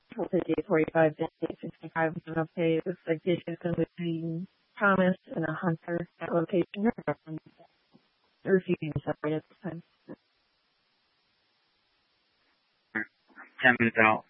We'll take 845 to 865 with an update with citations in between Thomas and a Hunter at location. Refusing to separate at this time. 10 minutes out.